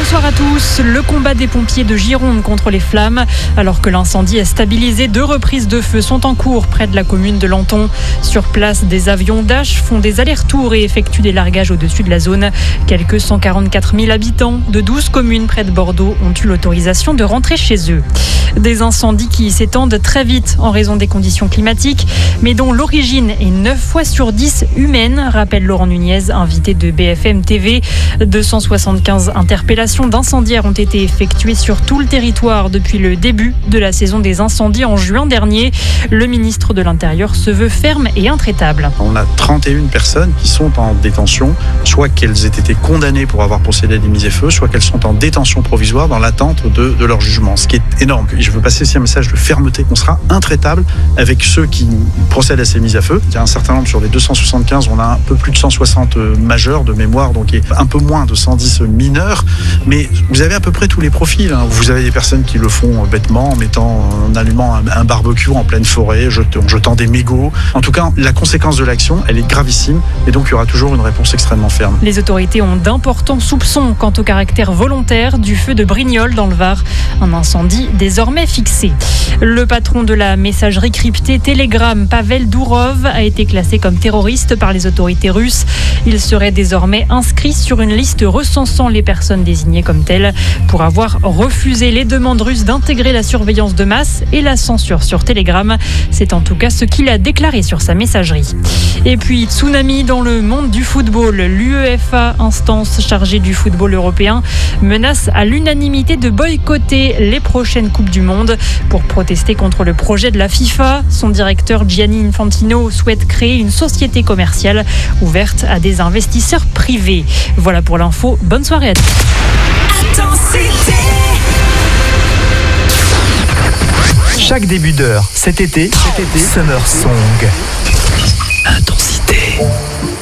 Bonsoir à tous. Le combat des pompiers de Gironde contre les flammes. Alors que l'incendie est stabilisé, 2 reprises de feu sont en cours près de la commune de Lanton. Sur place, des avions Dash font des allers-retours et effectuent des largages au-dessus de la zone. Quelques 144 000 habitants de 12 communes près de Bordeaux ont eu l'autorisation de rentrer chez eux. Des incendies qui s'étendent très vite en raison des conditions climatiques, mais dont l'origine est 9 fois sur 10 humaine, rappelle Laurent Nunez, invité de BFM TV. 275 interpellations d'incendiaires ont été effectuées sur tout le territoire depuis le début de la saison des incendies en juin dernier. Le ministre de l'Intérieur se veut ferme et intraitable. On a 31 personnes qui sont en détention, soit qu'elles aient été condamnées pour avoir procédé à des mises à feu, soit qu'elles sont en détention provisoire dans l'attente de leur jugement, ce qui est énorme. Je veux passer ici un message de fermeté. On sera intraitable avec ceux qui procèdent à ces mises à feu. Il y a un certain nombre sur les 275, on a un peu plus de 160 majeurs de mémoire, donc un peu moins de 110 mineurs. Mais vous avez à peu près tous les profils. Vous avez des personnes qui le font bêtement, en allumant un barbecue en pleine forêt, en jetant des mégots. En tout cas, la conséquence de l'action, elle est gravissime et donc il y aura toujours une réponse extrêmement ferme. Les autorités ont d'importants soupçons quant au caractère volontaire du feu de Brignoles dans le Var. Un incendie désormais fixé. Le patron de la messagerie cryptée Telegram, Pavel Dourov, a été classé comme terroriste par les autorités russes. Il serait désormais inscrit sur une liste recensant les personnes désignées comme telles pour avoir refusé les demandes russes d'intégrer la surveillance de masse et la censure sur Telegram. C'est en tout cas ce qu'il a déclaré sur sa messagerie. Et puis, tsunami dans le monde du football. L'UEFA, instance chargée du football européen, menace à l'unanimité de boycotter les prochaines Coupes du Monde pour protester contre le projet de la FIFA. Son directeur Gianni Infantino souhaite créer une société commerciale ouverte à des investisseurs privés. Voilà pour l'info. Bonne soirée à tous. Chaque début d'heure cet été, Summer Song. Intensité.